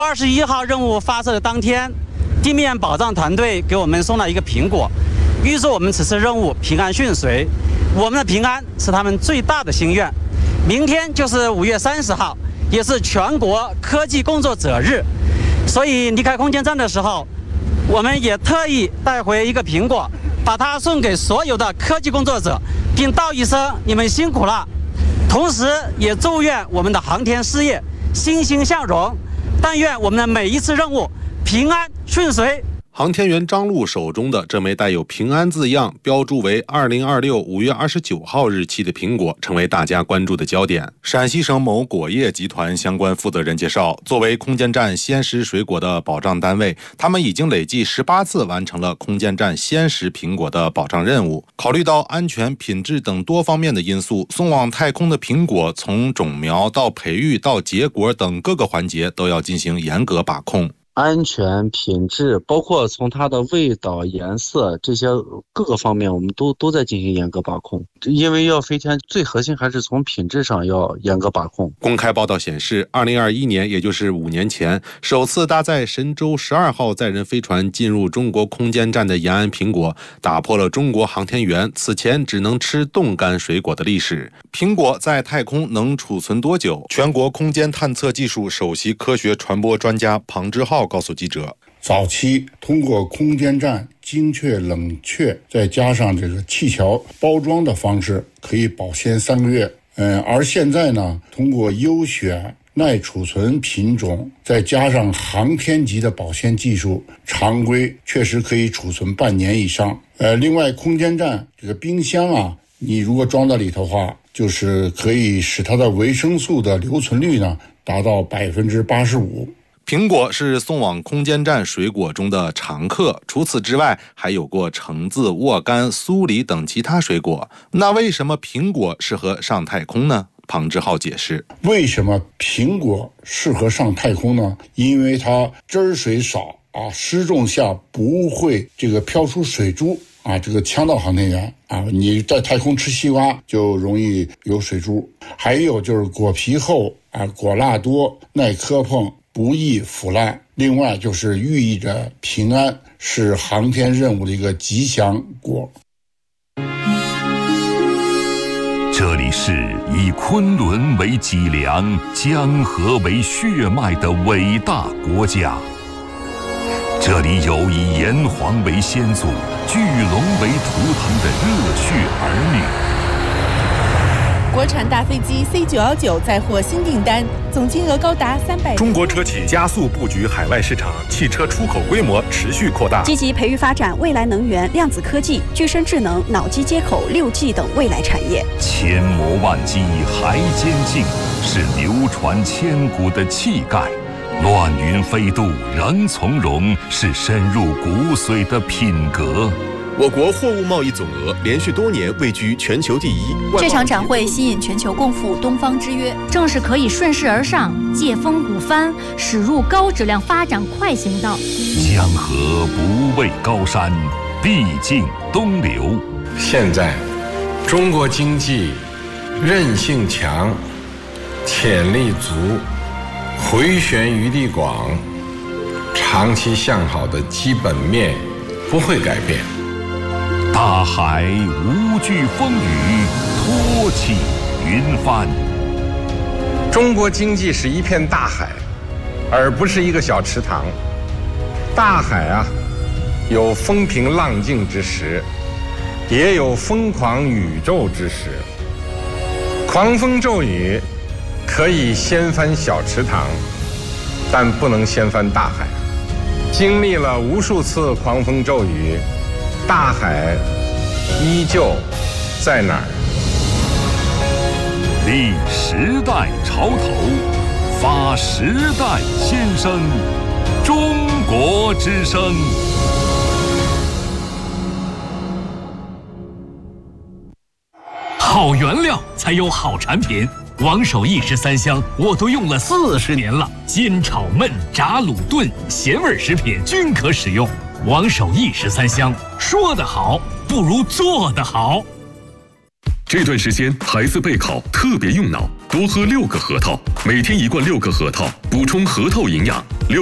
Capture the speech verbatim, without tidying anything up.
二十一号任务发射的当天，地面保障团队给我们送了一个苹果，预祝我们此次任务平安顺遂。我们的平安是他们最大的心愿。明天就是五月三十号，也是全国科技工作者日，所以离开空间站的时候，我们也特意带回一个苹果，把它送给所有的科技工作者，并道一声你们辛苦了。同时也祝愿我们的航天事业欣欣向荣，但愿我们的每一次任务平安顺遂。 航天员张璐手中的这枚带有平安字样、标注为二零二六五月二十九号日期的苹果，成为大家关注的焦点。陕西省某果业集团相关负责人介绍，作为空间站鲜食水果的保障单位，他们已经累计十八次完成了空间站鲜食苹果的保障任务。考虑到安全、品质等多方面的因素，送往太空的苹果从种苗到培育到结果等各个环节都要进行严格把控。 安全、品质，包括从它的味道、颜色这些各个方面，我们都都在进行严格把控。因为要飞天，最核心还是从品质上要严格把控。 公开报道显示，二零二一年，也就是五年前，首次搭载神舟十二号载人飞船进入中国空间站的延安苹果，打破了中国航天员此前只能吃冻干水果的历史。苹果在太空能储存多久？全国空间探测技术首席科学传播专家庞之浩告诉记者， 早期通过空间站精确冷却，再加上这个气桥包装的方式，可以保鲜三个月。嗯，而现在呢，通过优选耐储存品种，再加上航天级的保鲜技术，常规确实可以储存半年以上。呃，另外空间站这个冰箱啊，你如果装到里头的话，就是可以使它的维生素的留存率呢达到百分之八十五。 苹果是送往空间站水果中的常客，除此之外还有过橙子、沃柑、苏梨等其他水果。那为什么苹果适合上太空呢？庞之浩解释， 为什么苹果适合上太空呢？因为它汁水少啊，失重下不会这个飘出水珠啊，这个呛到航天员啊。你在太空吃西瓜就容易有水珠。还有就是果皮厚啊，果蜡多，耐磕碰，不易腐烂。另外就是寓意着平安，是航天任务的一个吉祥果。 这里是以昆仑为脊梁、江河为血脉的伟大国家。这里有以炎黄为先祖、巨龙为图腾的热血儿女。 国产大飞机 C 九一九再获新订单，总金额高达三百。 中国车企加速布局海外市场，汽车出口规模持续扩大， 积极培育发展未来能源、量子科技、具身智能、脑机接口、六 G 等未来产业。 千磨万击还坚劲，是流传千古的气概；乱云飞渡仍从容，是深入骨髓的品格。 我国货物贸易总额连续多年位居全球第一。 这场展会吸引全球共赴东方之约， 正是可以顺势而上，借风鼓帆，驶入高质量发展快行道。 江河不畏高山，必经东流。 现在，中国经济韧性强，潜力足，回旋余地广，长期向好的基本面不会改变。 大海无惧风雨，托起云帆。 中国经济是一片大海，而不是一个小池塘。大海啊，有风平浪静之时，也有疯狂宇宙之时。狂风骤雨可以掀翻小池塘，但不能掀翻大海。经历了无数次狂风骤雨，大海依旧在哪儿？ 立时代潮头，发时代先声，中国之声。 好原料才有好产品。王守义十三香我都用了四十年了，煎炒焖炸卤炖咸味食品均可使用。王守义十三香，说得好不如做得好。 这段时间孩子备考特别用脑，多喝六个核桃，每天一罐六个核桃，补充核桃营养。六